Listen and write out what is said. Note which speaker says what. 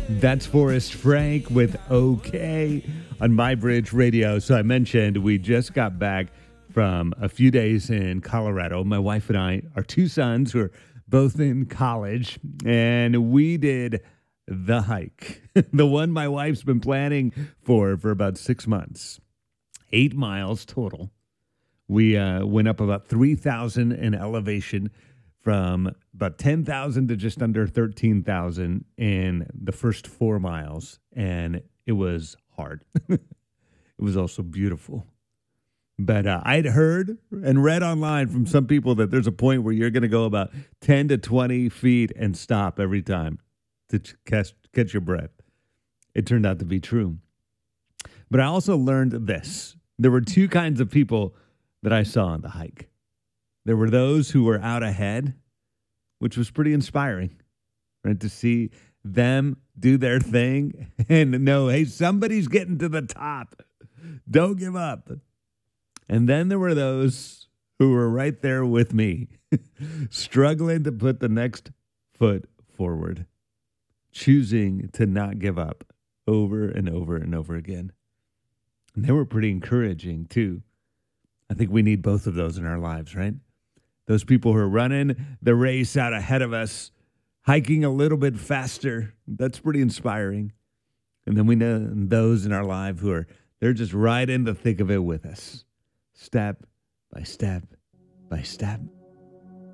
Speaker 1: That's Forrest Frank with OK on My Bridge Radio. So I mentioned we just got back from a few days in Colorado. My wife and I, our two sons, who are both in college, and we did the hike, the one my wife's been planning for about 6 months, 8 miles total. We went up about 3,000 in elevation from about 10,000 to just under 13,000 in the first 4 miles. And it was hard. It was also beautiful. But I'd heard and read online from some people that there's a point where you're going to go about 10 to 20 feet and stop every time to catch your breath. It turned out to be true. But I also learned this. There were two kinds of people that I saw on the hike. There were those who were out ahead, which was pretty inspiring, right? To see them do their thing and know, hey, somebody's getting to the top. Don't give up. And then there were those who were right there with me, struggling to put the next foot forward, choosing to not give up over and over and over again. And they were pretty encouraging, too. I think we need both of those in our lives, right? Those people who are running the race out ahead of us, hiking a little bit faster, that's pretty inspiring. And then we know those in our life who are, they're just right in the thick of it with us, step by step by step.